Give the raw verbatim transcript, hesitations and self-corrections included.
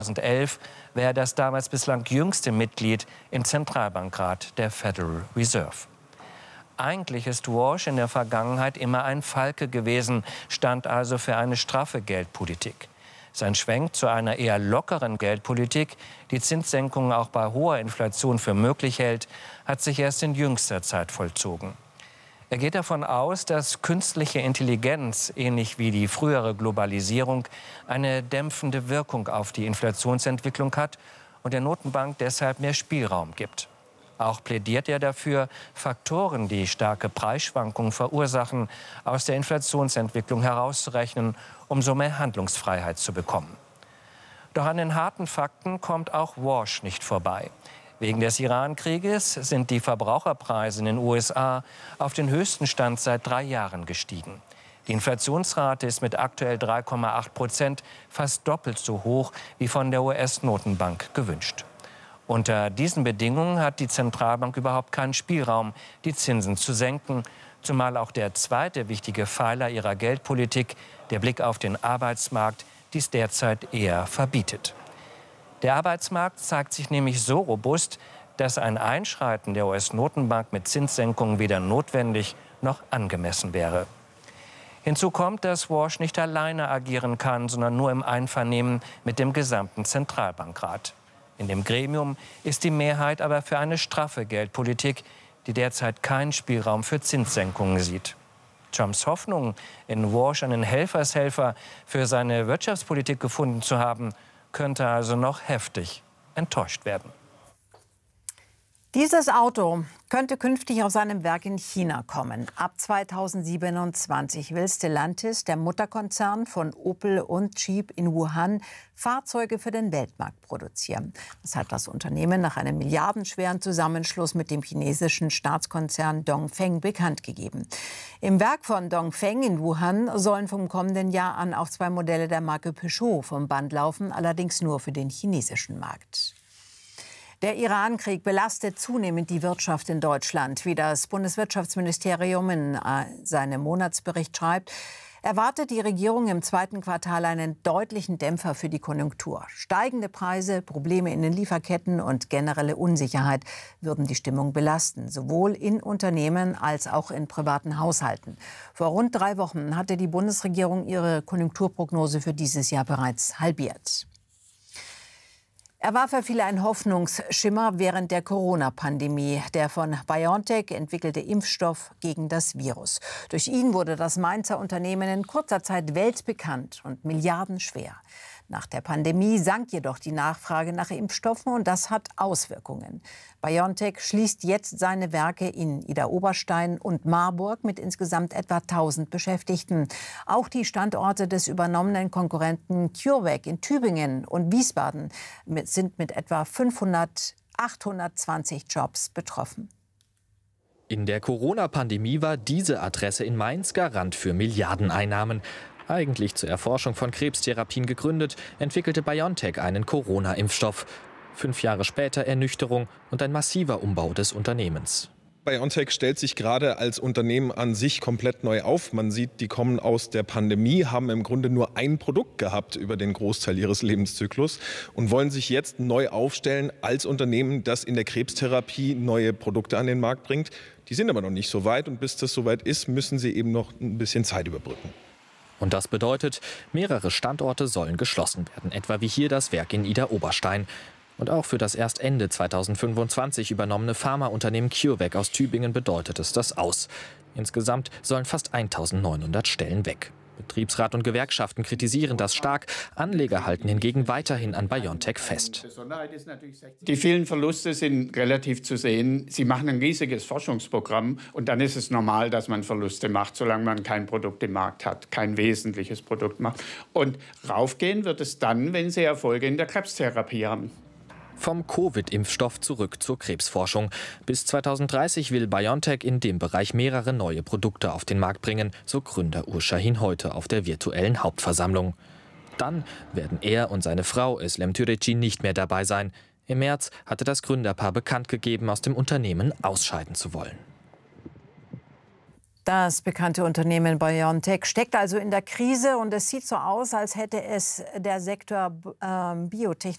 zweitausendelf war er das damals bislang jüngste Mitglied im Zentralbankrat der Federal Reserve. Eigentlich ist Walsh in der Vergangenheit immer ein Falke gewesen, stand also für eine straffe Geldpolitik. Sein Schwenk zu einer eher lockeren Geldpolitik, die Zinssenkungen auch bei hoher Inflation für möglich hält, hat sich erst in jüngster Zeit vollzogen. Er geht davon aus, dass künstliche Intelligenz, ähnlich wie die frühere Globalisierung, eine dämpfende Wirkung auf die Inflationsentwicklung hat und der Notenbank deshalb mehr Spielraum gibt. Auch plädiert er dafür, Faktoren, die starke Preisschwankungen verursachen, aus der Inflationsentwicklung herauszurechnen, um so mehr Handlungsfreiheit zu bekommen. Doch an den harten Fakten kommt auch Walsh nicht vorbei. Wegen des Iran-Krieges sind die Verbraucherpreise in den U S A auf den höchsten Stand seit drei Jahren gestiegen. Die Inflationsrate ist mit aktuell drei Komma acht Prozent fast doppelt so hoch wie von der U S-Notenbank gewünscht. Unter diesen Bedingungen hat die Zentralbank überhaupt keinen Spielraum, die Zinsen zu senken, zumal auch der zweite wichtige Pfeiler ihrer Geldpolitik, der Blick auf den Arbeitsmarkt, dies derzeit eher verbietet. Der Arbeitsmarkt zeigt sich nämlich so robust, dass ein Einschreiten der U S-Notenbank mit Zinssenkungen weder notwendig noch angemessen wäre. Hinzu kommt, dass Walsh nicht alleine agieren kann, sondern nur im Einvernehmen mit dem gesamten Zentralbankrat. In dem Gremium ist die Mehrheit aber für eine straffe Geldpolitik, die derzeit keinen Spielraum für Zinssenkungen sieht. Trumps Hoffnung, in Walsh einen Helfershelfer für seine Wirtschaftspolitik gefunden zu haben, könnte also noch heftig enttäuscht werden. Dieses Auto könnte künftig aus seinem Werk in China kommen. Ab zweitausendsiebenundzwanzig will Stellantis, der Mutterkonzern von Opel und Jeep in Wuhan, Fahrzeuge für den Weltmarkt produzieren. Das hat das Unternehmen nach einem milliardenschweren Zusammenschluss mit dem chinesischen Staatskonzern Dongfeng bekannt gegeben. Im Werk von Dongfeng in Wuhan sollen vom kommenden Jahr an auch zwei Modelle der Marke Peugeot vom Band laufen, allerdings nur für den chinesischen Markt. Der Iran-Krieg belastet zunehmend die Wirtschaft in Deutschland. Wie das Bundeswirtschaftsministerium in seinem Monatsbericht schreibt, erwartet die Regierung im zweiten Quartal einen deutlichen Dämpfer für die Konjunktur. Steigende Preise, Probleme in den Lieferketten und generelle Unsicherheit würden die Stimmung belasten, sowohl in Unternehmen als auch in privaten Haushalten. Vor rund drei Wochen hatte die Bundesregierung ihre Konjunkturprognose für dieses Jahr bereits halbiert. Er war für viele ein Hoffnungsschimmer während der Corona-Pandemie, der von BioNTech entwickelte Impfstoff gegen das Virus. Durch ihn wurde das Mainzer Unternehmen in kurzer Zeit weltbekannt und milliardenschwer. Nach der Pandemie sank jedoch die Nachfrage nach Impfstoffen und das hat Auswirkungen. BioNTech schließt jetzt seine Werke in Idar-Oberstein und Marburg mit insgesamt etwa tausend Beschäftigten. Auch die Standorte des übernommenen Konkurrenten CureVac in Tübingen und Wiesbaden sind mit etwa fünfhundert, achthundertzwanzig Jobs betroffen. In der Corona-Pandemie war diese Adresse in Mainz Garant für Milliardeneinnahmen. Eigentlich zur Erforschung von Krebstherapien gegründet, entwickelte BioNTech einen Corona-Impfstoff. Fünf Jahre später Ernüchterung und ein massiver Umbau des Unternehmens. BioNTech stellt sich gerade als Unternehmen an sich komplett neu auf. Man sieht, die kommen aus der Pandemie, haben im Grunde nur ein Produkt gehabt über den Großteil ihres Lebenszyklus und wollen sich jetzt neu aufstellen als Unternehmen, das in der Krebstherapie neue Produkte an den Markt bringt. Die sind aber noch nicht so weit und bis das soweit ist, müssen sie eben noch ein bisschen Zeit überbrücken. Und das bedeutet, mehrere Standorte sollen geschlossen werden, etwa wie hier das Werk in Idar-Oberstein. Und auch für das erst Ende zweitausendfünfundzwanzig übernommene Pharmaunternehmen CureVac aus Tübingen bedeutet es das aus. Insgesamt sollen fast eintausendneunhundert Stellen weg. Betriebsrat und Gewerkschaften kritisieren das stark. Anleger halten hingegen weiterhin an BioNTech fest. Die vielen Verluste sind relativ zu sehen. Sie machen ein riesiges Forschungsprogramm und dann ist es normal, dass man Verluste macht, solange man kein Produkt im Markt hat, kein wesentliches Produkt macht. Und raufgehen wird es dann, wenn sie Erfolge in der Krebstherapie haben. Vom Covid-Impfstoff zurück zur Krebsforschung. Bis zweitausenddreißig will BioNTech in dem Bereich mehrere neue Produkte auf den Markt bringen, so Gründer Urs Şahin heute auf der virtuellen Hauptversammlung. Dann werden er und seine Frau Özlem Türeci nicht mehr dabei sein. Im März hatte das Gründerpaar bekannt gegeben, aus dem Unternehmen ausscheiden zu wollen. Das bekannte Unternehmen BioNTech steckt also in der Krise und es sieht so aus, als hätte es der Sektor äh, Biotechnologie